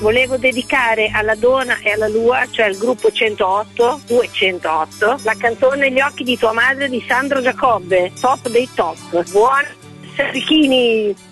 volevo dedicare alla Dona e alla Lua, cioè al gruppo 208, la canzone Gli occhi di tua madre di Sandro Giacobbe, top dei top. Buon Serichini!